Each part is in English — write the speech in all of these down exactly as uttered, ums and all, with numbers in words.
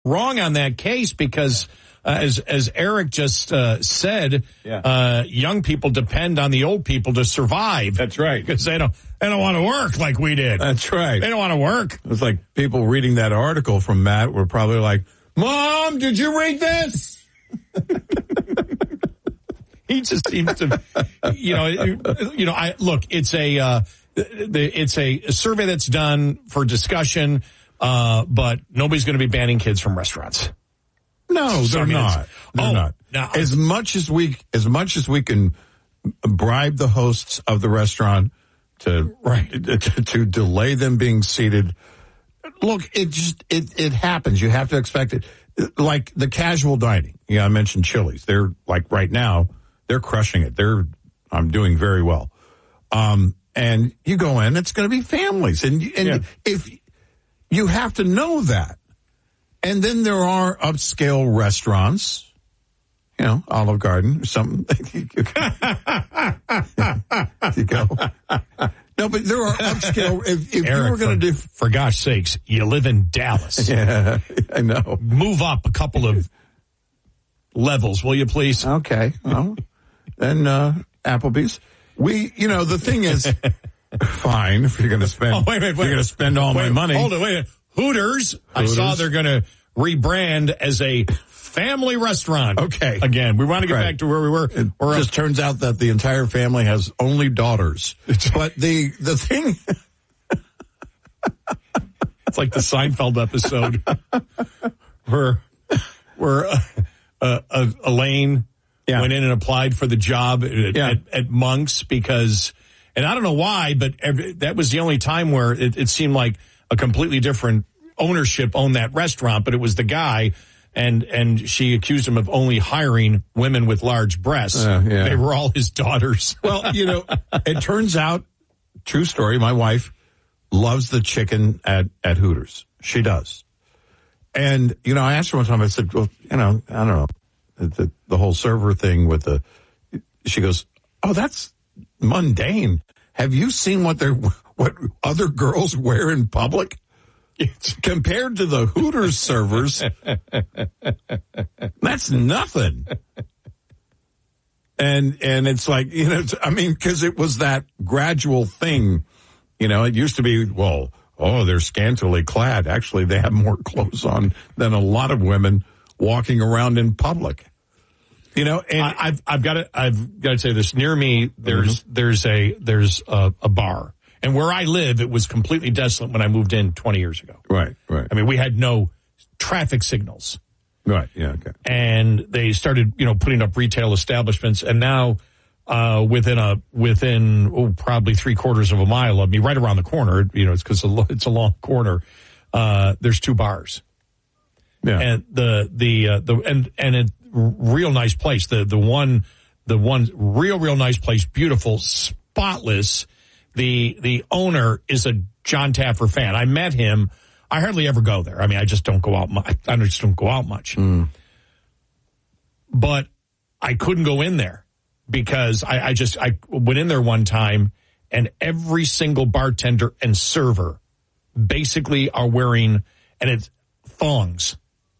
wrong on that case because, uh, as as Eric just uh, said, yeah. uh, young people depend on the old people to survive. That's right. Because they don't they don't want to work like we did. That's right. They don't want to work. It's like people reading that article from Matt were probably like, Mom, did you read this? He just seems to, you know, you know. I look. It's a, uh, it's a survey that's done for discussion, uh, but nobody's going to be banning kids from restaurants. No, So, they're I mean, not. They're oh, not. no, as much as we, as much as we can bribe the hosts of the restaurant to right to, to delay them being seated. Look, it just it it happens. You have to expect it. Like the casual dining. Yeah, I mentioned Chili's. They're like right now. They're crushing it. They're, I'm doing very well. Um, and you go in, it's going to be families. And, and yeah. if you have to know that. And then there are upscale restaurants, you know, Olive Garden or something. You go. No, but there are upscale. If, if Eric, you were going to do. For gosh sakes, you live in Dallas. Yeah, I know. Move up a couple of levels, will you please? Okay. Well, then uh, Applebee's. We, you know, the thing is, fine if you're going to spend. Oh, wait, wait, wait. You're going to spend all wait, my money. Hold on, wait. wait. Hooters, Hooters. I saw they're going to rebrand as a family restaurant. Okay. Again, we want to get right. back to where we were. It we're just up. turns out that the entire family has only daughters. But the the thing. It's like the Seinfeld episode where where uh, uh, uh, Elaine yeah. went in and applied for the job at, yeah. at, at Monk's because, and I don't know why, but every, that was the only time where it, it seemed like a completely different ownership owned that restaurant, but it was the guy, and and she accused him of only hiring women with large breasts. Uh, yeah. They were all his daughters. Well, you know, it turns out, true story, my wife loves the chicken at, at Hooters. She does. And, you know, I asked her one time, I said, well, you know, I don't know, the, the whole server thing with the, she goes, oh, that's mundane. Have you seen what they're, what other girls wear in public? It's compared to the Hooters servers, that's nothing. And, and it's like, you know, it's, I mean, cause it was that gradual thing, you know, it used to be, well, oh, they're scantily clad. Actually, they have more clothes on than a lot of women walking around in public. You know, and I, I've I've got to I've got to say this. Near me, there's mm-hmm. there's a there's a, a bar, and where I live, it was completely desolate when I moved in twenty years ago. Right, right. I mean, we had no traffic signals. Right. Yeah. Okay. And they started, you know, putting up retail establishments, and now uh, within a within oh, probably three quarters of a mile of me, right around the corner, you know, it's because it's a long corner. Uh, there's two bars. Yeah. And the the uh, the and and a real nice place. The the one the one real real nice place, beautiful, spotless. The the owner is a John Taffer fan. I met him. I hardly ever go there. I mean, I just don't go out much. I just don't go out much. Mm. But I couldn't go in there because I, I just I went in there one time, and every single bartender and server basically are wearing, and it's thongs.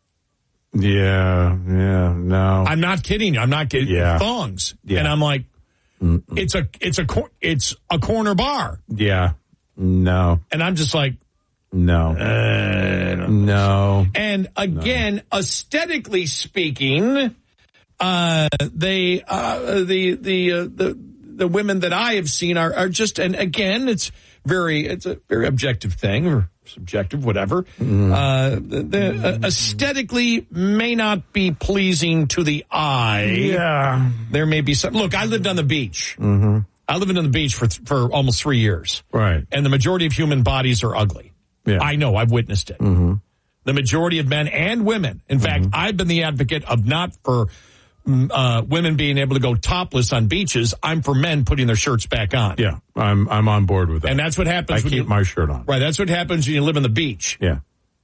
Yeah, yeah, no. I'm not kidding you. I'm not kidding. Yeah. Thongs. Yeah. And I'm like, Mm-mm. it's a it's a it's a corner bar. Yeah. No. And I'm just like, no. Uh, no. And again, no. Aesthetically speaking, uh, they uh, the the uh, the the women that I have seen are are just, and again, it's very it's a very objective thing or subjective, whatever. Mm. Uh, the, the uh, aesthetically may not be pleasing to the eye. Yeah, there may be some. Look, I lived on the beach. Mm-hmm. I lived on the beach for for almost three years. Right, and the majority of human bodies are ugly. Yeah. I know. I've witnessed it. Mm-hmm. The majority of men and women. In mm-hmm. fact, I've been the advocate of not for uh, women being able to go topless on beaches. I'm for men putting their shirts back on. Yeah, I'm I'm on board with that. And that's what happens. I when keep you, my shirt on. Right. That's what happens when you live on the beach. Yeah.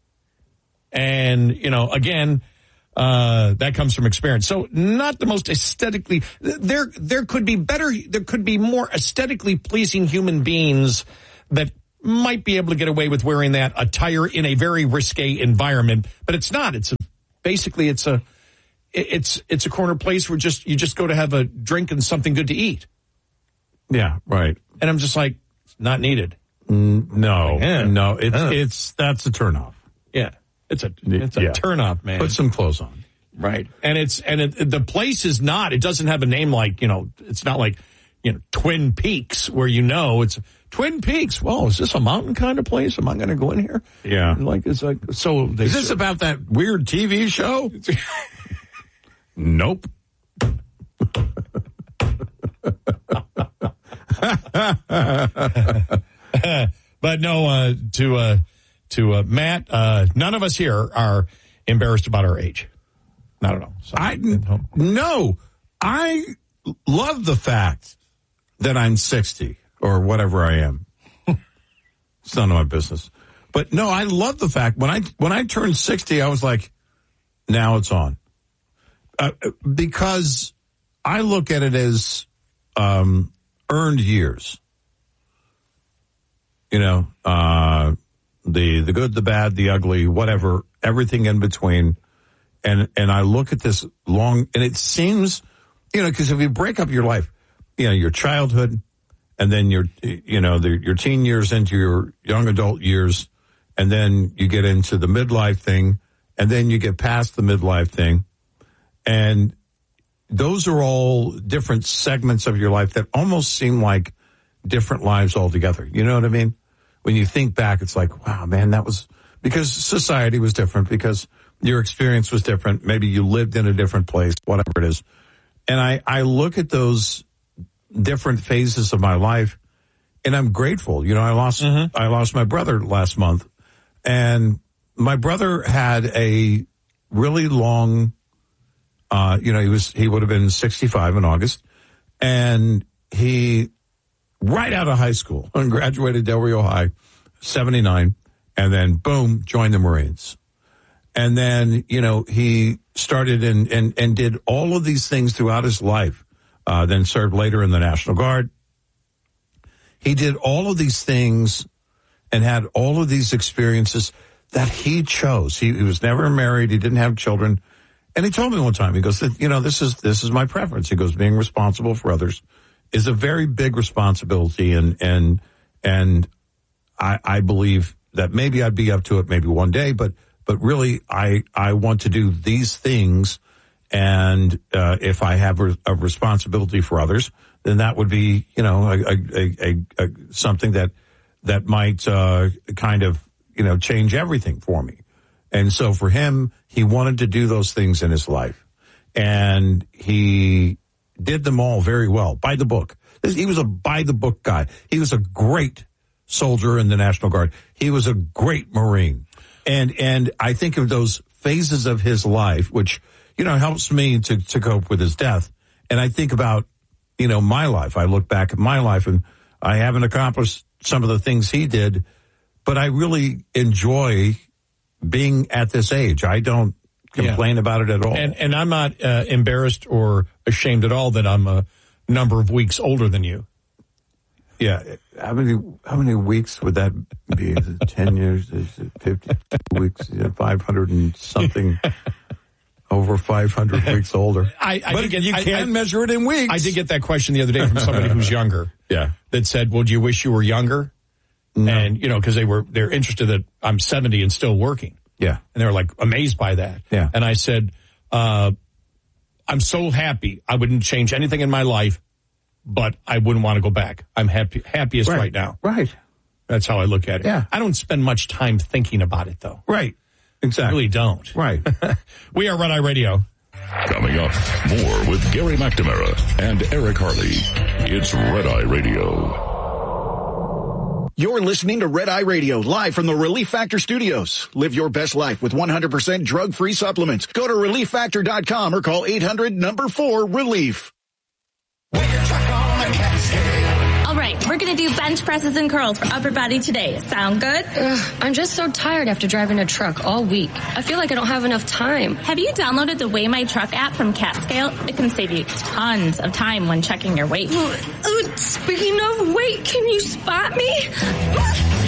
And, you know, again, uh, that comes from experience. So not the most aesthetically, there, there could be better, there could be more aesthetically pleasing human beings that might be able to get away with wearing that attire in a very risque environment, but it's not. It's a, basically it's a it's it's a corner place where just you just go to have a drink and something good to eat. Yeah, right. And I'm just like, it's not needed. Mm, no, yeah. no, it's Uh. it's that's a turnoff. Yeah, it's a it's a Yeah. turnoff, man. Put some clothes on. Right. And it's, and it, the place is not, it doesn't have a name like, you know, it's not like, you know, Twin Peaks where you know it's Twin Peaks. Whoa, is this a mountain kind of place? Am I going to go in here? Yeah. Like, it's like, so. They, Is this about that weird T V show? Nope. But no, uh, to, uh, to, uh, Matt, uh, none of us here are embarrassed about our age. Not at all. So, I no, I love the fact that I'm sixty or whatever I am. It's none of my business. But no, I love the fact when I when I turned sixty, I was like, now it's on, uh, because I look at it as um, earned years. You know, uh, the the good, the bad, the ugly, whatever, everything in between. And and I look at this long, and it seems, you know, because if you break up your life, you know, your childhood, and then your, you know, the, your teen years into your young adult years, and then you get into the midlife thing, and then you get past the midlife thing, and those are all different segments of your life that almost seem like different lives altogether. You know what I mean? When you think back, it's like, wow, man, that was because society was different, because your experience was different. Maybe you lived in a different place, whatever it is. And I, I look at those different phases of my life, and I'm grateful. You know, I lost, mm-hmm. I lost my brother last month, and my brother had a really long, uh, you know, he was, he would have been sixty-five in August, and he, right out of high school, and graduated Del Rio High, seventy-nine, and then boom, joined the Marines. And then, you know, he started and, and, and did all of these things throughout his life, uh, then served later in the National Guard. He did all of these things and had all of these experiences that he chose. He, he was never married. He didn't have children. And he told me one time, he goes, you know, this is, this is my preference. He goes, being responsible for others is a very big responsibility. And, and, and I, I believe that maybe I'd be up to it maybe one day, but But really, I, I want to do these things, and uh, if I have a, a responsibility for others, then that would be, you know, a, a, a, a something that that might uh, kind of, you know, change everything for me. And so for him, he wanted to do those things in his life, and he did them all very well, by the book. He was a by the book guy. He was a great soldier in the National Guard. He was a great Marine. And and I think of those phases of his life, which, you know, helps me to, to cope with his death. And I think about, you know, my life. I look back at my life, and I haven't accomplished some of the things he did, but I really enjoy being at this age. I don't complain yeah. about it at all. And, and I'm not uh, embarrassed or ashamed at all that I'm a number of weeks older than you. Yeah, how many how many weeks would that be? Is it ten years? Is it fifty weeks? Is it five hundred and something? Over five hundred weeks older. I, I but did get, you I, can I, measure it in weeks. I did get that question the other day from somebody who's younger. Yeah, that said, "Well, do you wish you were younger?" No. And you know, because they were they're interested that I'm seventy and still working. Yeah, and they were like amazed by that. Yeah, and I said, uh, "I'm so happy. I wouldn't change anything in my life." But I wouldn't want to go back. I'm happy, happiest right. right now. Right. That's how I look at it. Yeah. I don't spend much time thinking about it, though. Right. Exactly. I really don't. Right. We are Red Eye Radio. Coming up, more with Gary McNamara and Eric Harley. It's Red Eye Radio. You're listening to Red Eye Radio, live from the Relief Factor Studios. Live your best life with one hundred percent drug-free supplements. Go to relief factor dot com or call eight hundred number four relief. All right, we're going to do bench presses and curls for upper body today. Sound good? Ugh, I'm just so tired after driving a truck all week. I feel like I don't have enough time. Have you downloaded the Weigh My Truck app from CatScale? It can save you tons of time when checking your weight. Uh, speaking of weight, can you spot me? You're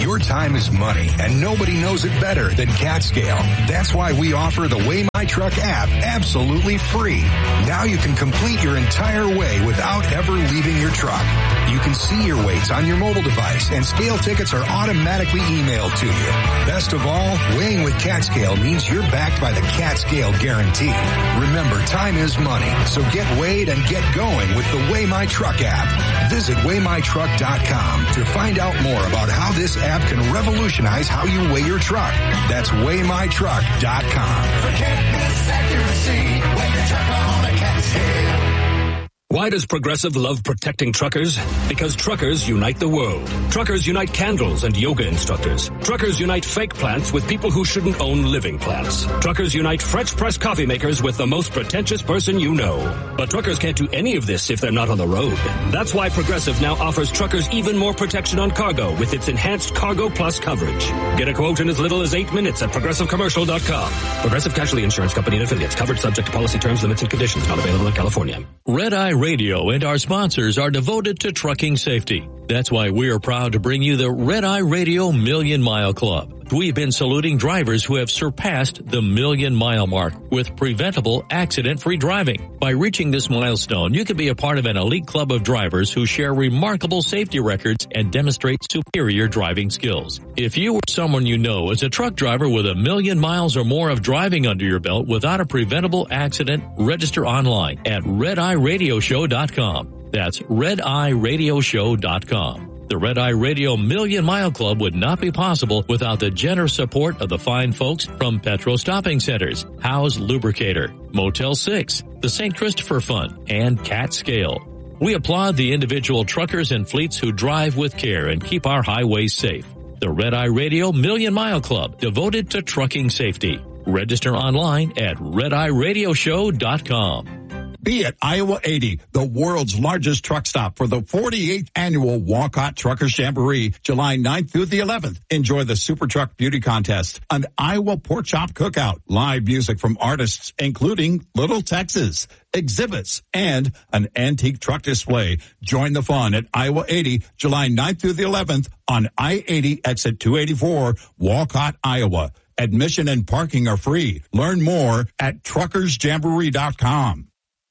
Your time is money, and nobody knows it better than CatScale. That's why we offer the Weigh My Truck app absolutely free. Now you can complete your entire weigh without ever leaving your truck. You can see your weights on your mobile device, and scale tickets are automatically emailed to you. Best of all, weighing with CatScale means you're backed by the CatScale guarantee. Remember, time is money, so get weighed and get going with the Weigh My Truck app. Visit weigh my truck dot com to find out more about how this app can revolutionize how you weigh your truck. That's weigh my truck dot com. Forget this accuracy, weigh your truck on a CatScale. Why does Progressive love protecting truckers? Because truckers unite the world. Truckers unite candles and yoga instructors. Truckers unite fake plants with people who shouldn't own living plants. Truckers unite French press coffee makers with the most pretentious person you know. But truckers can't do any of this if they're not on the road. That's why Progressive now offers truckers even more protection on cargo with its enhanced Cargo Plus coverage. Get a quote in as little as eight minutes at progressive commercial dot com. Progressive Casualty Insurance Company and Affiliates. Covered subject to policy terms, limits, and conditions. Not available in California. Red Eye Radio and our sponsors are devoted to trucking safety. That's why we are proud to bring you the Red Eye Radio Million Mile Club. We've been saluting drivers who have surpassed the million mile mark with preventable accident-free driving. By reaching this milestone, you can be a part of an elite club of drivers who share remarkable safety records and demonstrate superior driving skills. If you or someone you know is a truck driver with a million miles or more of driving under your belt without a preventable accident, register online at red eye radio show dot com. That's red eye radio show dot com. The Red Eye Radio Million Mile Club would not be possible without the generous support of the fine folks from Petro Stopping Centers, Howe's Lubricator, Motel six, the Saint Christopher Fund, and CatScale. We applaud the individual truckers and fleets who drive with care and keep our highways safe. The Red Eye Radio Million Mile Club, devoted to trucking safety. Register online at red eye radio show dot com. Be at Iowa eighty, the world's largest truck stop for the forty-eighth annual Walcott Truckers Jamboree, July ninth through the eleventh. Enjoy the Super Truck Beauty Contest, an Iowa Pork Chop Cookout, live music from artists including Little Texas, exhibits, and an antique truck display. Join the fun at Iowa eighty, July ninth through the eleventh on I eighty exit two eighty-four, Walcott, Iowa. Admission and parking are free. Learn more at truckers jamboree dot com.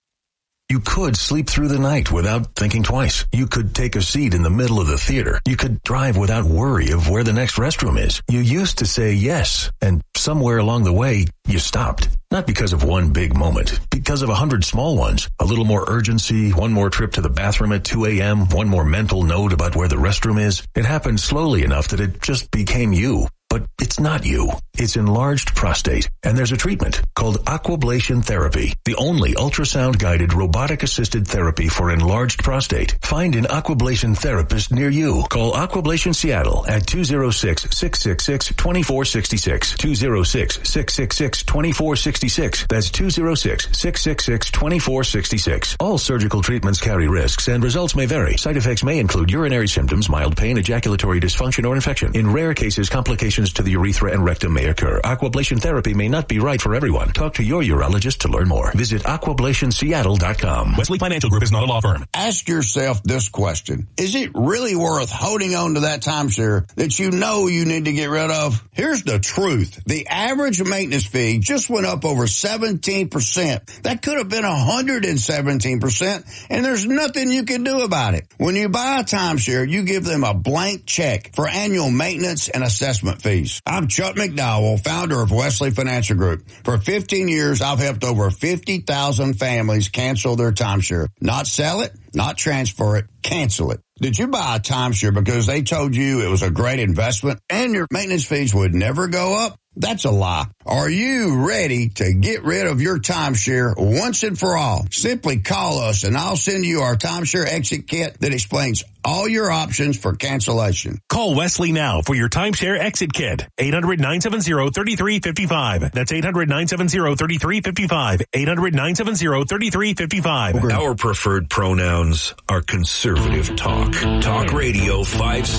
You could sleep through the night without thinking twice. You could take a seat in the middle of the theater. You could drive without worry of where the next restroom is. You used to say yes, and somewhere along the way, you stopped. Not because of one big moment, because of a hundred small ones. A little more urgency, one more trip to the bathroom at two a.m., one more mental note about where the restroom is. It happened slowly enough that it just became you. But it's not you. It's enlarged prostate, and there's a treatment called Aquablation Therapy, the only ultrasound-guided robotic-assisted therapy for enlarged prostate. Find an Aquablation therapist near you. Call Aquablation Seattle at two oh six, six six six, two four six six, two oh six, six six six, two four six six. That's two oh six, six six six, two four six six. All surgical treatments carry risks, and results may vary. Side effects may include urinary symptoms, mild pain, ejaculatory dysfunction, or infection. In rare cases, complications to the urethra and rectum may occur. Aquablation therapy may not be right for everyone. Talk to your urologist to learn more. Visit aquablation seattle dot com. Wesley Financial Group is not a law firm. Ask yourself this question. Is it really worth holding on to that timeshare that you know you need to get rid of? Here's the truth. The average maintenance fee just went up over seventeen percent. That could have been one hundred seventeen percent, and there's nothing you can do about it. When you buy a timeshare, you give them a blank check for annual maintenance and assessment fees. I'm Chuck McDowell, founder of Wesley Financial Group. For fifteen years, I've helped over fifty thousand families cancel their timeshare. Not sell it, not transfer it, cancel it. Did you buy a timeshare because they told you it was a great investment and your maintenance fees would never go up? That's a lie. Are you ready to get rid of your timeshare once and for all? Simply call us and I'll send you our timeshare exit kit that explains all your options for cancellation. Call Wesley now for your timeshare exit kit. eight hundred, nine seven zero, three three five five. That's eight hundred, nine seven zero, three three five five. eight hundred, nine seven zero, three three five five. Our preferred pronouns are conservative talk. Talk Radio five